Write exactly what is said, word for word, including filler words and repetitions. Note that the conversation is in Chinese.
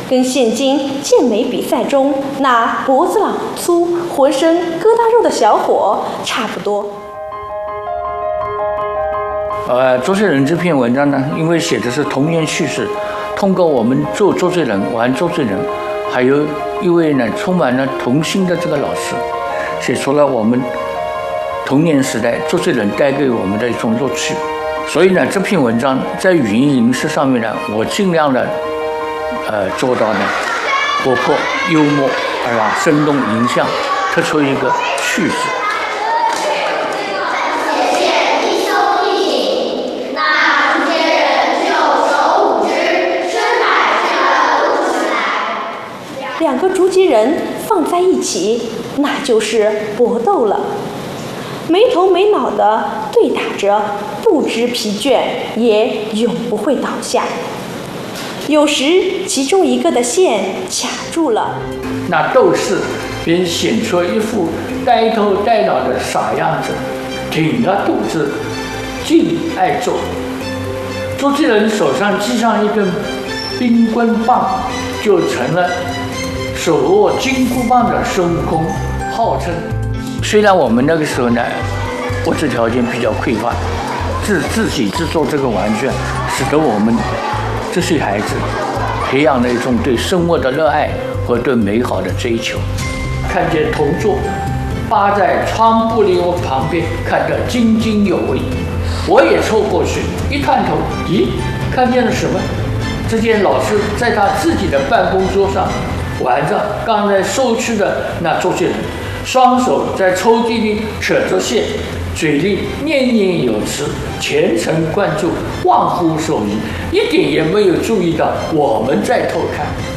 跟现今健美比赛中那脖子老粗、浑身疙瘩肉的小伙差不多。 呃，周杰伦这篇文章呢，因为写的是童年趣事，通过我们做周杰伦、玩周杰伦，还有一位呢充满了童心的这个老师，写出了我们童年时代周杰伦带给我们的一种乐趣。所以呢，这篇文章在语音形式上面呢，我尽量的呃做到呢活泼、幽默，是吧？生动形象，突出一个趣事。 两个竹节人放在一起，那就是搏斗了，没头没脑的对打着，不知疲倦，也永不会倒下。有时其中一个的线卡住了， 那斗士便显出一副呆头呆脑的傻样子，挺着肚子，劲爱做。周杰伦手上系上一根冰棍棒，就成了手握金箍棒的孙悟空，号称。虽然我们那个时候呢，物质条件比较匮乏，自自己制作这个玩具，使得我们这些孩子培养了一种对生活的热爱和对美好的追求。看见同桌扒在窗玻璃旁边看得津津有味，我也凑过去，一探头，咦，看见了什么？只见老师在他自己的办公桌上玩着刚才收去的那周杰伦，双手在抽屉里扯着线，嘴里念念有词，全神贯注，忘乎所以，一点也没有注意到我们在偷看。